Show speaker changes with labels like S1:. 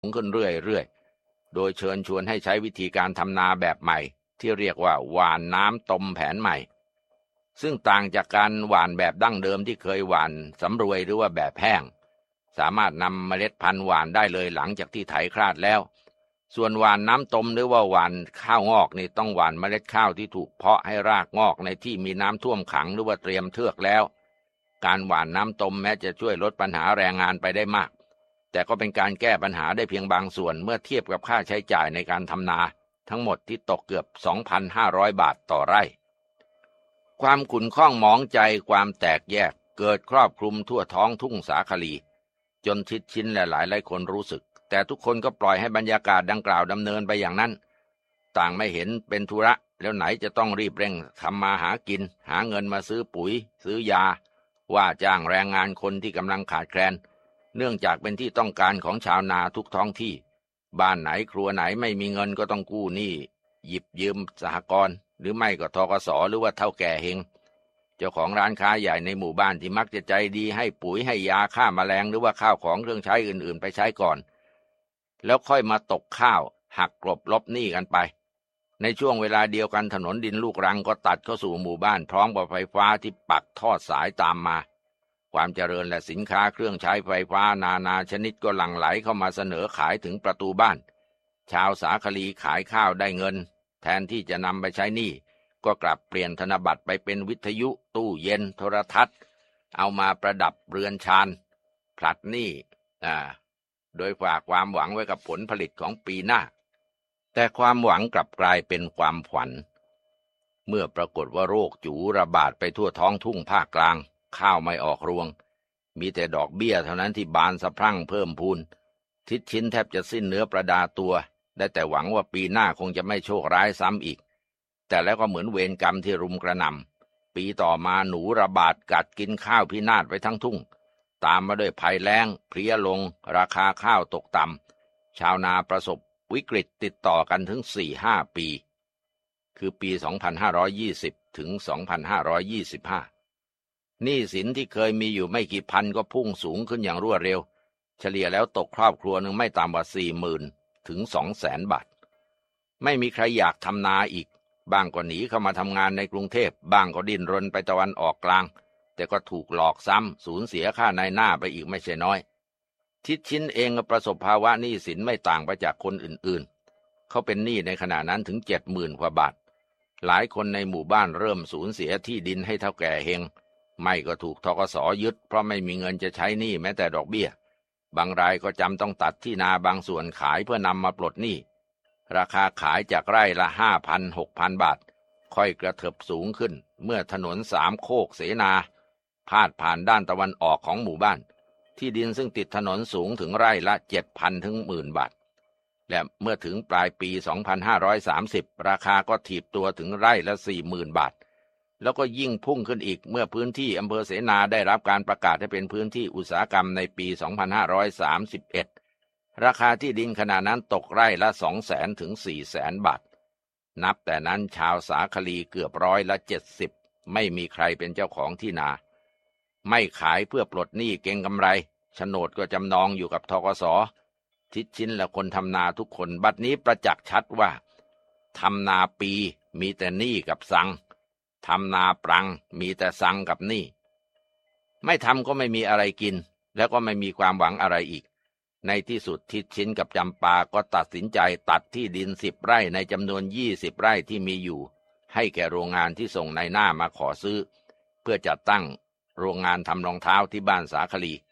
S1: งขึ้นเรื่อยๆโดยเชิญชวนให้ใช้วิธีการทำนาแบบใหม่ที่เรียกว่าหว่านน้ำตมแผนใหม่ซึ่งต่างจากการหว่านแบบดั้งเดิมที่เคยหว่านสำรวยหรือว่าแบบแห้งสามารถนำเมล็ดพันธุ์หว่านได้เลยหลังจากที่ไถคราดแล้วส่วนหว่านน้ำตมหรือว่าหว่านข้าวงอกนี่ต้องหว่านเมล็ดข้าวที่ถูกเพาะให้รากงอกในที่มีน้ำท่วมขังหรือว่าเตรียมเทือกแล้วการหว่านน้ำตมแม้จะช่วยลดปัญหาแรงงานไปได้มากแต่ก็เป็นการแก้ปัญหาได้เพียงบางส่วนเมื่อเทียบกับค่าใช้จ่ายในการทำนาทั้งหมดที่ตกเกือบ 2,500 บาทต่อไร่ความขุ่นข้องหมองใจความแตกแยกเกิดครอบคลุมทั่วท้องทุ่งสาคลีจนชิดชินและหลายคนรู้สึกแต่ทุกคนก็ปล่อยให้บรรยากาศดังกล่าวดำเนินไปอย่างนั้นต่างไม่เห็นเป็นธุระแล้วไหนจะต้องรีบเร่งทำมาหากินหาเงินมาซื้อปุ๋ยซื้อยาว่าจ้างแรงงานคนที่กำลังขาดแคลนเนื่องจากเป็นที่ต้องการของชาวนาทุกท้องที่บ้านไหนครัวไหนไม่มีเงินก็ต้องกู้หนี้หยิบยืมสหกรณ์หรือไม่ก็ธกส.หรือว่าเฒ่าแก่เฮงเจ้าของร้านค้าใหญ่ในหมู่บ้านที่มักจะใจดีให้ปุ๋ยให้ยาฆ่าแมลงหรือว่าข้าวของเครื่องใช้อื่นๆไปใช้ก่อนแล้วค่อยมาตกข้าวหักกลบลบหนี้กันไปในช่วงเวลาเดียวกันถนนดินลูกรังก็ตัดเข้าสู่หมู่บ้านพร้อมกับไฟฟ้าที่ปักทอดสายตามมาความเจริญและสินค้าเครื่องใช้ไฟฟ้านานาชนิดก็หลั่งไหลเข้ามาเสนอขายถึงประตูบ้านชาวสาคลีขายข้าวได้เงินแทนที่จะนำไปใช้หนี้ก็กลับเปลี่ยนธนบัตรไปเป็นวิทยุตู้เย็นโทรทัศน์เอามาประดับเรือนชานผลัดหนี้โดยฝากความหวังไว้กับผลผลิตของปีหน้าแต่ความหวังกลับกลายเป็นความฝันเมื่อปรากฏว่าโรคจูระบาดไปทั่วท้องทุ่งภาคกลางข้าวไม่ออกรวงมีแต่ดอกเบี้ยเท่านั้นที่บานสะพรั่งเพิ่มพูนทิศชินแทบจะสิ้นเนื้อประดาตัวได้แต่หวังว่าปีหน้าคงจะไม่โชคร้ายซ้ำอีกแต่แล้วก็เหมือนเวรกรรมที่รุมกระหน่ำปีต่อมาหนูระบาดกัดกินข้าวพินาศไปทั้งทุ่งตามมาด้วยภัยแล้งเพลี้ยลงราคาข้าวตกต่ำชาวนาประสบวิกฤตติดต่อกันถึง 4-5 ปีคือปี 2520 ถึง 2525 หนี้สินที่เคยมีอยู่ไม่กี่พันก็พุ่งสูงขึ้นอย่างรวดเร็วเฉลี่ยแล้วตกครอบครัวหนึ่งไม่ต่ำกว่า 40,000 ถึง 200,000 บาทไม่มีใครอยากทำนาอีกบ้างก็หนีเข้ามาทำงานในกรุงเทพบ้างก็ดิ้นรนไปตะวันออกกลางแต่ก็ถูกหลอกซ้ำสูญเสียค่านายหน้าไปอีกไม่ใช่น้อยทิศชินเองก็ประสบภาวะหนี้สินไม่ต่างไปจากคนอื่นๆเขาเป็นหนี้ในขณะนั้นถึง 70,000 กว่าบาทหลายคนในหมู่บ้านเริ่มสูญเสียที่ดินให้เฒ่าแก่เฮงไม่ก็ถูกธกส.ยึดเพราะไม่มีเงินจะใช้หนี้แม้แต่ดอกเบี้ยบางรายก็จำต้องตัดที่นาบางส่วนขายเพื่อนำมาปลดหนี้ราคาขายจากไร่ละ 5,000-6,000 บาทค่อยกระเถิบสูงขึ้นเมื่อถนนสามโคกเสนาพาดผ่านด้านตะวันออกของหมู่บ้านที่ดินซึ่งติดถนนสูงถึงไร่ละ 7,000 ถึง 10,000 บาทและเมื่อถึงปลายปี 2530 ราคาก็ถีบตัวถึงไร่ละ 40,000 บาทแล้วก็ยิ่งพุ่งขึ้นอีกเมื่อพื้นที่อำเภอเสนาได้รับการประกาศให้เป็นพื้นที่อุตสาหกรรมในปี 2531 ราคาที่ดินขณะนั้นตกไร่ละ 200,000 ถึง 400,000 บาทนับแต่นั้นชาวสาคลีเกือบ70%ไม่มีใครเป็นเจ้าของที่นาไม่ขายเพื่อปลดหนี้เก็งกำไรโฉนดก็จำนองอยู่กับธกส.ทิศชินและคนทำนาทุกคนบัดนี้ประจักษ์ชัดว่าทำนาปีมีแต่หนี้กับสังทำนาปรังมีแต่สังกับหนี้ไม่ทำก็ไม่มีอะไรกินแล้วก็ไม่มีความหวังอะไรอีกในที่สุดทิศชินกับจำปาก็ตัดสินใจตัดที่ดิน10 ไร่ในจำนวน20 ไร่ที่มีอยู่ให้แก่โรงงานที่ส่งนายหน้ามาขอซื้อเพื่อจัดตั้งโรงงานทำรองเท้าที่บ้านสาคลี